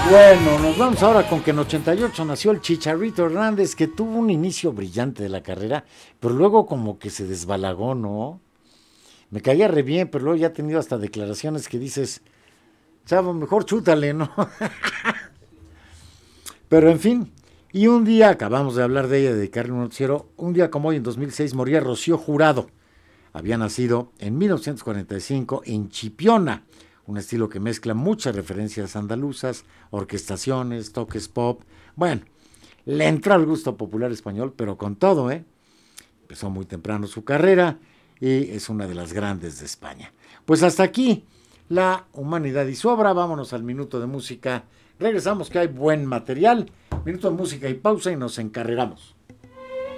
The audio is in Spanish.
Bueno, nos vamos ahora con que en 88 nació el Chicharito Hernández, que tuvo un inicio brillante de la carrera, pero luego como que se desbalagó, ¿no? Me caía re bien, pero luego ya ha tenido hasta declaraciones que dices, chavo, mejor chútale, ¿no? Pero en fin, y un día, acabamos de hablar de ella, de Carlos Noticiero, un día como hoy, en 2006, moría Rocío Jurado. Había nacido en 1945 en Chipiona, un estilo que mezcla muchas referencias andaluzas, orquestaciones, toques pop. Bueno, le entró al gusto popular español, pero con todo, ¿eh? Empezó muy temprano su carrera y es una de las grandes de España. Pues hasta aquí la humanidad y su obra. Vámonos al minuto de música. Regresamos que hay buen material. Minuto de música y pausa y nos encarregamos.